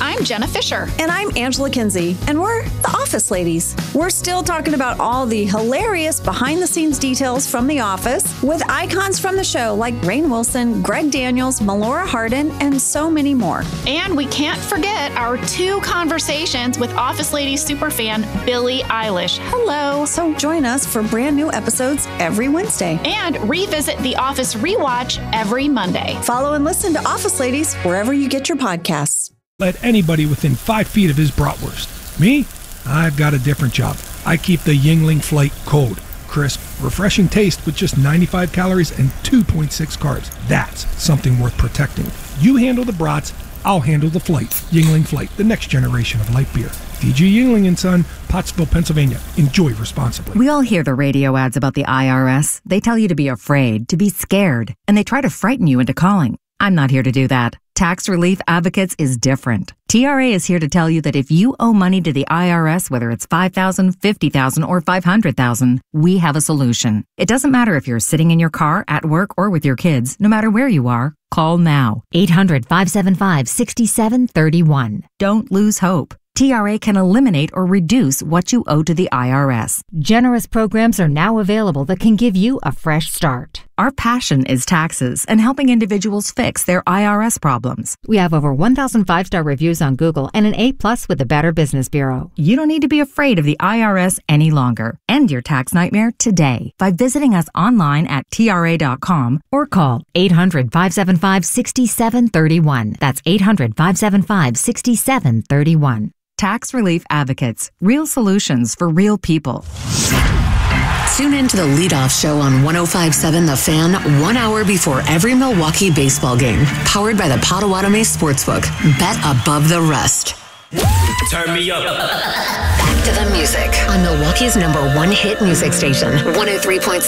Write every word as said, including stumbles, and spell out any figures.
I'm Jenna Fisher. And I'm Angela Kinsey, and we're the Office Ladies. We're still talking about all the hilarious behind-the-scenes details from The Office with icons from the show like Rainn Wilson, Greg Daniels, Melora Hardin, and so many more. And we can't forget our two conversations with Office Ladies superfan Billie Eilish. Hello. So join us for brand new episodes every Wednesday. And revisit The Office Rewatch every Monday. Follow and listen to Office Ladies wherever you get your podcasts. Let anybody within five feet of his bratwurst. Me? I've got a different job. I keep the Yingling Flight cold. Crisp, refreshing taste with just ninety-five calories and two point six carbs. That's something worth protecting. You handle the brats, I'll handle the flight. Yingling Flight, the next generation of light beer. D G Yingling and Son, Pottsville, Pennsylvania. Enjoy responsibly. We all hear the radio ads about the I R S. They tell you to be afraid, to be scared, and they try to frighten you into calling. I'm not here to do that. Tax Relief Advocates is different. T R A is here to tell you that if you owe money to the I R S, whether it's five thousand dollars, fifty thousand dollars, or five hundred thousand dollars, we have a solution. It doesn't matter if you're sitting in your car, at work, or with your kids. No matter where you are, call now. eight hundred, five seven five, six seven three one. Don't lose hope. T R A can eliminate or reduce what you owe to the I R S. Generous programs are now available that can give you a fresh start. Our passion is taxes and helping individuals fix their I R S problems. We have over one thousand five-star reviews on Google and an A plus with the Better Business Bureau. You don't need to be afraid of the I R S any longer. End your tax nightmare today by visiting us online at T R A dot com or call eight hundred, five seven five, six seven three one. That's eight hundred, five seven five, six seven three one. Tax Relief Advocates. Real solutions for real people. Tune in to the leadoff show on one oh five point seven The Fan one hour before every Milwaukee baseball game. Powered by the Potawatomi Sportsbook. Bet above the rest. Turn me up. Back to the music on Milwaukee's number one hit music station, one oh three point seven